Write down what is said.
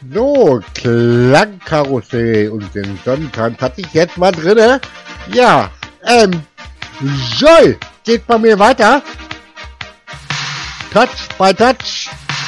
So, Klangkarussell und den Sonnenbrand hatte ich jetzt mal drinne. Ja, Joy, geht bei mir weiter. Touch by Touch.